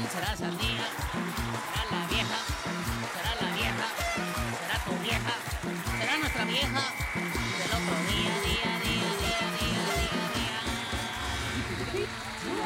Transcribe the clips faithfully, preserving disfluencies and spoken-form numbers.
será sandía, será la vieja, será la vieja, será tu vieja, será nuestra vieja del otro día, día, día, día, día, día, día.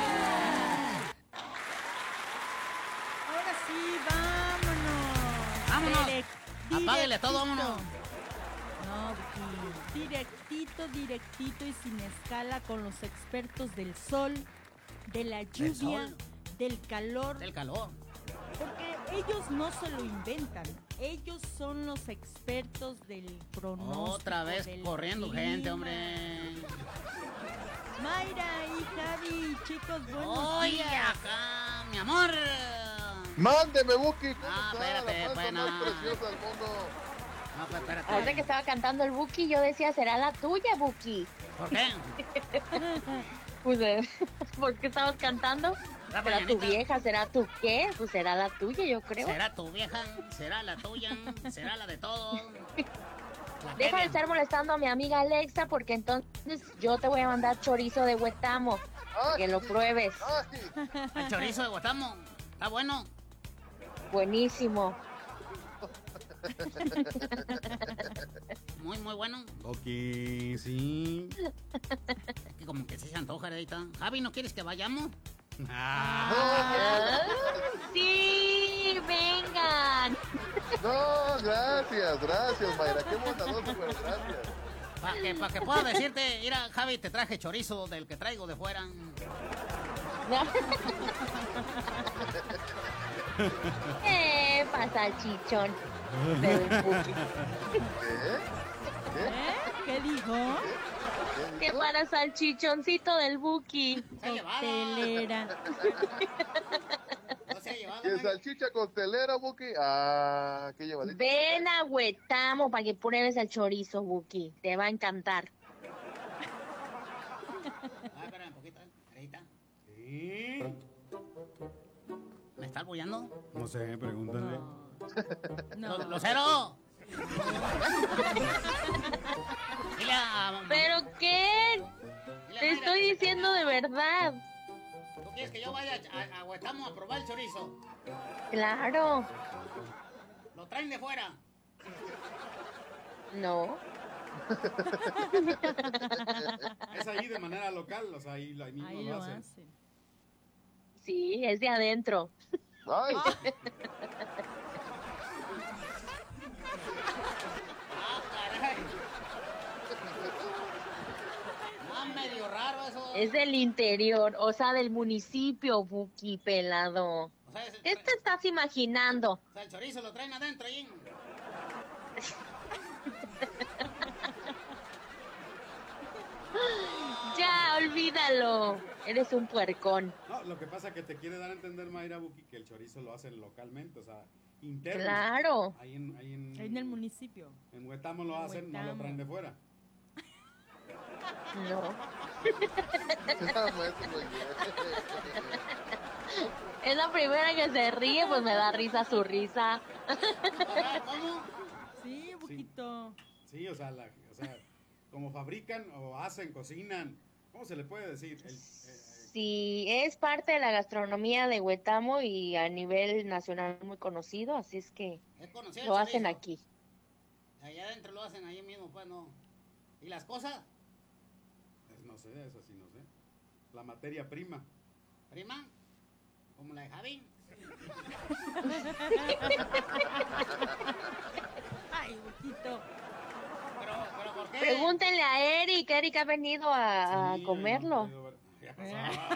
Ahora sí, vámonos. Vámonos. Direct- Apáguele todo, directito. vámonos. No, Buki, directito, directito y sin escala con los expertos del sol, de la lluvia, sol. del calor, Del calor. porque ellos no se lo inventan. Ellos son los expertos del pronóstico. Otra vez del corriendo clima. gente, hombre. Mayra y Javi, chicos, buenos Oye, días. acá, mi amor. Mándeme, Buki, ¿cómo Ah, está? espérate, La panza pues, no. más preciosa del mundo. No, pues espérate. Ahorita que estaba cantando el Buki, yo decía, será la tuya, Buki. ¿Por qué? Pues, eh, ¿por qué estabas cantando? La ¿Será tu mañanita. vieja? ¿Será tu qué? Pues será la tuya, yo creo. ¿Será tu vieja? ¿Será la tuya? ¿Será la de todos? La Deja de que- estar molestando a mi amiga Alexa, porque entonces yo te voy a mandar chorizo de huetamo. Ay, Que lo pruebes. Ay, El chorizo de Guatamo. Está bueno. Buenísimo. Muy, muy bueno. Ok, sí. Es que como que sí se antoja ahorita. Javi, ¿no quieres que vayamos? Ah, Ah, sí, vengan. no, gracias, gracias, Mayra. Qué bondadoso, pero gracias. Para que, pa que pueda decirte, mira, Javi, te traje chorizo del que traigo de fuera. Eh, pasa el chichón del Buki. ¿Qué? ¿Qué? ¿Eh? ¿Qué dijo? ¿Qué Que dijo? para salchichoncito del Buki. Se ha llevado. Telera. No se ha llevado. ¿Qué Mike. salchicha costelera, Buki? Ah, qué llevadito. Ven a Huetamo para que pruebes el chorizo, Buki. Te va a encantar. Ah, espera un poquito. Ahí está. sí. ¿Me está albureando? No sé, pregúntale. No. ¡Lo- ¡Lucero! Dile a... ¿Pero qué? dile a Te Mayra estoy que se diciendo de verdad. ponga. ¿Tú quieres que yo vaya a, a Huetamo a probar el chorizo? Claro. ¿Lo traen de fuera? No. Es ahí de manera local, o sea, ahí, ahí mismo Ahí lo lo hacen. hacen. Sí, es de adentro. Ay, ¡Ah, caray! Ah, medio raro eso. Es del interior, o sea, del municipio, Buki pelado. O sea, es- ¿Qué te estás imaginando? o sea, el chorizo lo traen adentro ahí. Ya, olvídalo. Eres un puercón. No, lo que pasa es que te quiere dar a entender, Mayra Buki, que el chorizo lo hacen localmente, o sea, interno. Claro. Ahí en, ahí en, En el municipio. En Huetamo lo En hacen, no lo Huetamo. traen de fuera. No. no, maestro, muy bien. Es la primera que se ríe, pues me da risa su risa. Ahora, ¿cómo? Sí, poquito. Sí, o sea, la, o sea, como fabrican o hacen, cocinan, ¿cómo se le puede decir? El, eh, Sí, es parte de la gastronomía de Huetamo y a nivel nacional muy conocido, así es que Es conocido lo el hacen chorizo. aquí. Allá adentro lo hacen ahí mismo, pues no. ¿Y las cosas? es- no sé, eso sí, no sé. La materia prima. Prima, como la de Javi. Ay, poquito. Pero, pero ¿por qué? Pregúntenle a Eric, Eric ha venido a, a Sí, comerlo. no, no, ¿qué pasó?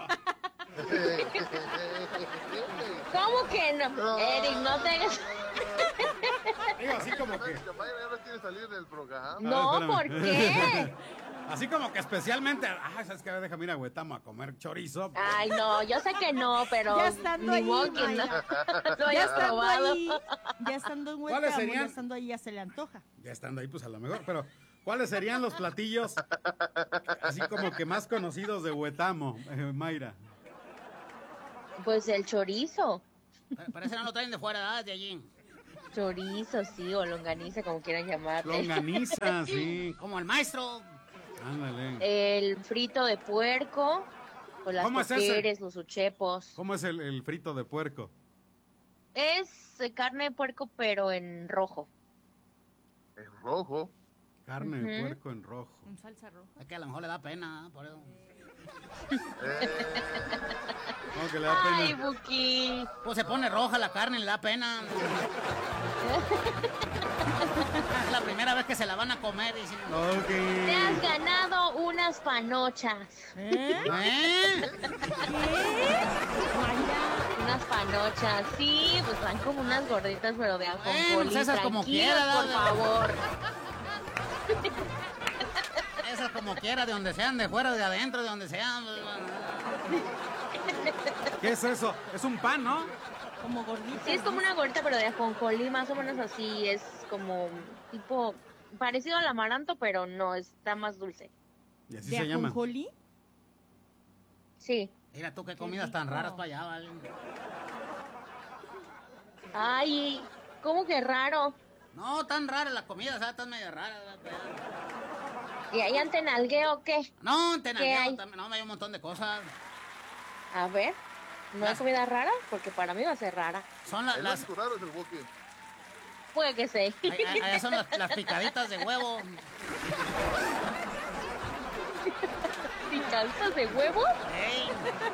¿Cómo que no? No. Eric, no te... Digo, así como que, Mayra ya no quiere salir del programa. No, espérame. ¿por qué? así como que especialmente, ah, ¿sabes qué? Déjame ir a Huetamo a comer chorizo. Ay, no, yo sé que no, pero Ya estando ni ahí, modo que no Mayra. lo Ya hayas estando probado. ahí, ya estando en ¿Cuáles Huetamo, serían? ya estando ahí ya se le antoja. Ya estando ahí, pues a lo mejor, pero ¿cuáles serían los platillos así como que más conocidos de Huetamo, eh, Mayra? Pues el chorizo. Pa- Parece que no lo traen de fuera, ¿ah? De allí. Chorizo, sí, o longaniza, como quieran llamarle. Longaniza, sí. Como el maestro. Ándale. El frito de puerco Pues las ¿Cómo es ese? toqueres, los uchepos. ¿Cómo es el, el frito de puerco? Es eh, carne de puerco, pero en rojo. En rojo. Carne de Ujú. puerco en rojo. En salsa roja. Es que a lo mejor le da pena, por eso. Eh, ¿Cómo que le da Ay, pena? Buki. Pues se pone roja la carne, le da pena. Es la primera vez que se la van a comer. Y si no- Ok. Te has ganado unas panochas. ¿Eh? ¿Eh? ¿Qué? Mayra. Unas panochas. Sí, pues van como unas gorditas, pero de ajonjolí. pues esas como Tranquilos, quiera, por dale. favor. Esas como quiera, de donde sean, de fuera, de adentro, de donde sean. ¿Qué es eso? Es un pan, ¿no? Como gordita. Sí, es como una gordita, pero de ajonjolí, más o menos así. Es como tipo parecido al amaranto, pero no, está más dulce. Y así ¿De se llama. ajonjolí? Sí. Mira tú qué comidas tan rico. raras para allá, ¿vale? Ay, ¿cómo que raro? No, tan raras las comidas, ¿sabes? Están medio raras. ¿verdad? ¿Y ahí en Tenalgué o qué? No, en ¿Qué Tenalgueo hay? también, no, hay un montón de cosas. A ver, ¿no hay comida rara? Porque para mí va a ser rara. Son la- el las... único raro es el Buki. Puede que sí. ahí- ahí- Allá son las, las picaditas de huevo. ¿Picaditas de huevo? Ey,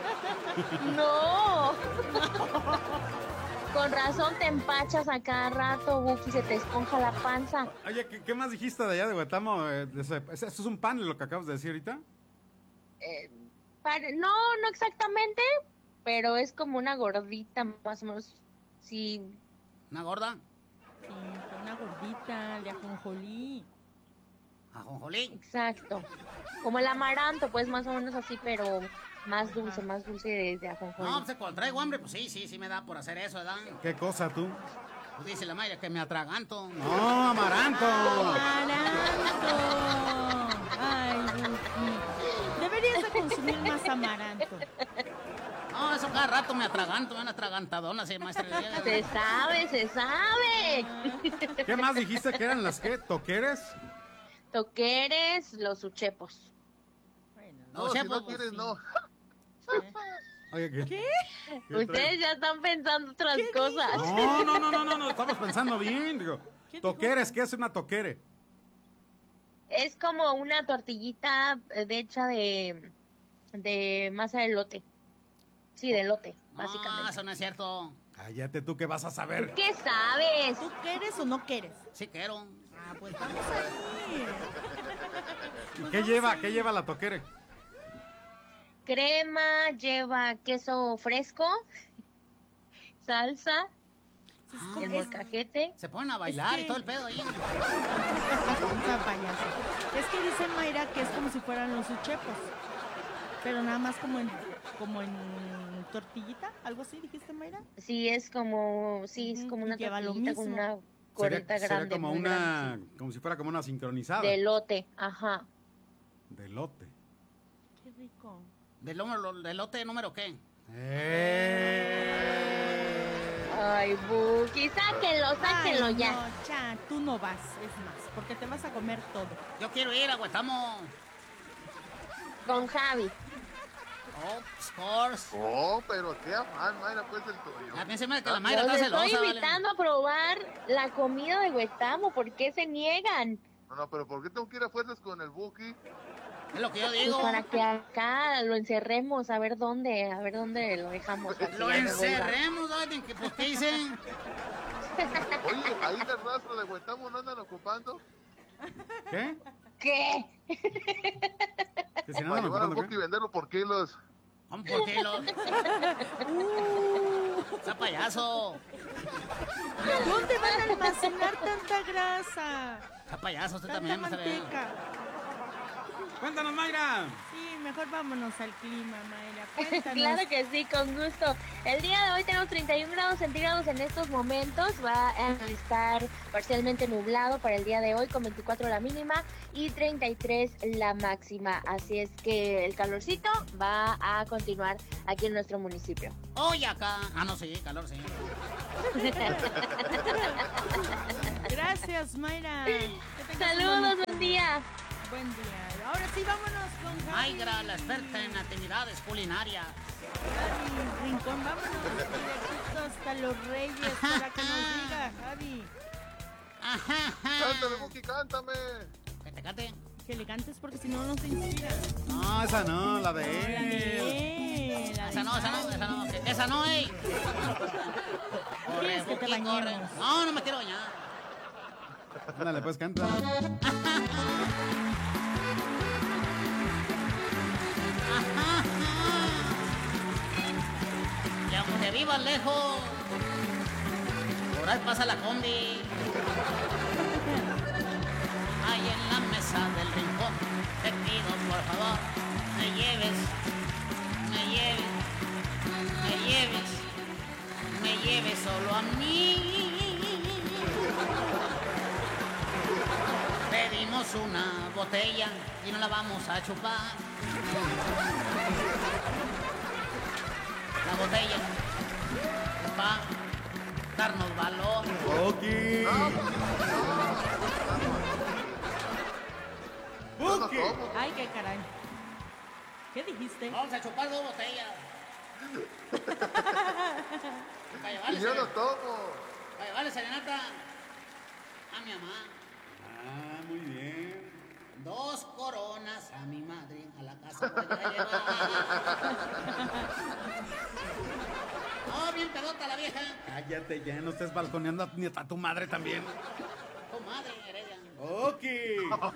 No. Con razón te empachas a cada rato, Buki, se te esponja la panza. Oye, ¿qué, qué más dijiste de allá de Huetamo? Eh, de ese- ¿Eso es un pan lo que acabas de decir ahorita? Eh, pare- no, no exactamente, pero es como una gordita, más o menos. Sí, una gorda, Sí, una gordita de ajonjolí. ajonjolí. exacto. Como el amaranto, pues más o menos así, pero más dulce, más dulce de, de ajonjolí. No, pues cuando traigo hambre, pues sí, sí, sí me da por hacer eso, ¿verdad? ¿Qué cosa tú? Pues dice la Mayra que me atraganto. No, amaranto. ¡Amaranto! Ay, Buki. Deberías de consumir más amaranto. No, eso cada rato me atraganto, una atragantadona, sí, maestra. Se sabe, se sabe. ¿Qué más dijiste que eran las que? ¿Toqueres? Toqueres, los uchepos. Bueno, No, No, si chepos, no pues, quieres, sí. no. Oye, ¿qué? ¿Qué? ¿Qué traes? Ustedes ya están pensando otras cosas. No, no, no, no, no, no, estamos pensando bien. Digo, ¿Qué dijo? toqueres, ¿qué es una toquere? Es como una tortillita eh, de hecha de, de masa de elote. Sí, de elote, No, básicamente. eso no es cierto. Cállate tú que vas a saber. ¿Qué sabes? ¿Tú quieres o no quieres? Sí quiero. Ah, pues vamos ahí. ¿Y qué lleva, qué lleva la toquere? Crema, lleva queso fresco, salsa, Es Ah, como- el es- molcajete. Se ponen a bailar que- y todo el pedo ahí. Esa payasa. Es que dice Mayra que es como si fueran los uchepos. Pero nada más como en, como en tortillita, algo así, dijiste Mayra. Sí, es como, sí, es Ujú, como y una lleva lo tortillita con mismo. una Sería, gorrita sería grande. como muy una, grande, como si fuera como una sincronizada. sí. De elote, ajá. De lote. Qué rico. ¿Del lomo- del lote número qué? Eh. Ay, Buki, sáquenlo, sáquenlo Ay, ya. No, ya, tú no vas, es más, porque te vas a comer todo. Yo quiero ir a Huetamo. Con Javi. Oh, of course. Oh, pero qué afán, Mayra, pues el tuyo. A mí se me hace que la Mayra Los está estoy celosa, ¿vale? invitando a probar la comida de Huetamo. ¿Por qué se niegan? No, no, pero ¿por qué tengo que ir a fuerzas con el Buki? Es lo que yo Pues digo. para que acá lo encerremos, a ver dónde, a ver dónde lo dejamos. para que Lo ya no vuelva. encerremos, ¿vale? ¿Qué- Pues, ¿qué dicen? Oye, ahí en el rastro de Huetamo no andan ocupando. ¿Qué? ¿Qué? Que si no Para andan llevar al ocupando, Buki y ¿qué? venderlo por kilos. ¿Cómo por qué lo...? ¡Está payaso! ¿Dónde van a almacenar tanta grasa? ¡Está payaso! Usted Tanta también, maestra. manteca. Cuéntanos, Mayra. Sí, mejor vámonos al clima, Mayra. Cuéntanos. Claro que sí, con gusto. El día de hoy tenemos treinta y un grados centígrados en estos momentos. Va a estar parcialmente nublado para el día de hoy con veinticuatro la mínima y treinta y tres la máxima. Así es que el calorcito va a continuar aquí en nuestro municipio. Hoy acá. Ah, no, sí, calor, sí. Gracias, Mayra. Que tengas un Saludos, bonito- buen día. Buen día. Ahora sí, vámonos con Javi. Mayra, la experta en actividades culinarias. Javi Rincón, vámonos directito hasta Los Reyes para que nos diga, Javi. Ajá, ajá. Cántame, Buki, cántame. Que te cante. Que le cantes porque si no, no te inspira. No, esa no, la de La él. de él, la de Esa no, esa no, Javi. esa no. que- Esa no, ey. Corre, ¿Quieres que te Buki, corre. bañemos? No, no me quiero bañar. Ándale, pues canta. Y aunque vivas lejos, por ahí pasa la combi. Ahí en la mesa del rincón, te pido por favor, me lleves, me lleves, me lleves, me lleves solo a mí. Pedimos una botella y no la vamos a chupar. La botella para darnos valor. Buki. Yo no Buki. tomo. Ay, qué caray. ¿Qué dijiste? Vamos a chupar dos botellas. Para Y llevarle, yo no seren- tomo. para llevarle serenata a mi mamá. Ah, muy bien. Dos coronas a mi madre. A la casa voy a llevar. No, bien pedota la vieja. Cállate ya, no estés balconeando ni a tu madre también. Tu madre, Heredia. Buki.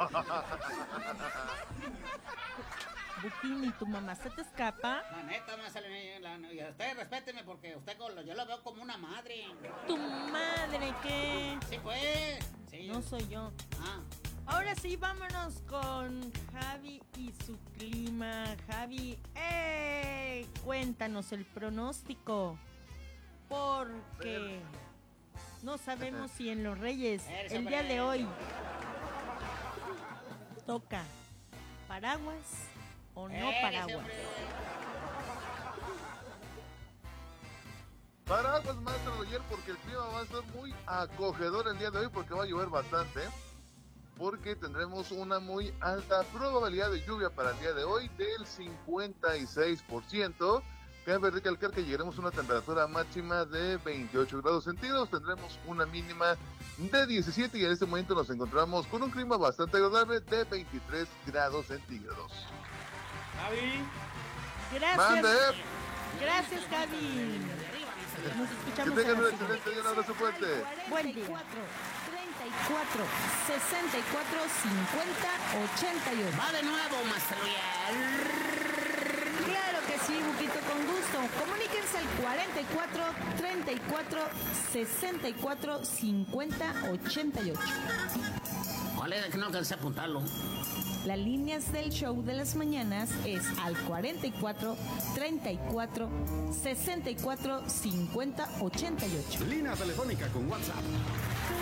Buquín, ¿y tu mamá se te escapa? La neta, me sale. La, y usted respéteme porque usted con lo- yo lo veo como una madre. ¿Tu madre qué? Sí, pues. Sí. No soy yo. Ah. Ahora sí, vámonos con Javi y su clima. Javi, ¡ey! Cuéntanos el pronóstico. Porque no sabemos si en Los Reyes, Eso, el día hombre. de hoy, toca paraguas o no Ese paraguas. hombre. Paraguas, maestro Roger, porque el clima va a estar muy acogedor el día de hoy porque va a llover bastante. Porque tendremos una muy alta probabilidad de lluvia para el día de hoy del cincuenta y seis por ciento. Cabe recalcar que llegaremos a una temperatura máxima de veintiocho grados centígrados. Tendremos una mínima de diecisiete y en este momento nos encontramos con un clima bastante agradable de veintitrés grados centígrados. Javi. Gracias. ¡Mande! Gracias, Javi. Nos Que escuchamos tengan en un la excelente día, un abrazo fuerte. Buen día. treinta y cuatro, sesenta y cuatro, cincuenta, ochenta y ocho. Va de nuevo, Master Roger. Claro que sí, Buquito, con gusto. Comuníquense al cuarenta y cuatro, treinta y cuatro, sesenta y cuatro, cincuenta, ochenta y ocho. ¿Cuál es? Que no alcancé a apuntarlo. Las líneas del show de las mañanas es al cuarenta y cuatro, treinta y cuatro, sesenta y cuatro, cincuenta, ochenta y ocho. Línea telefónica con WhatsApp.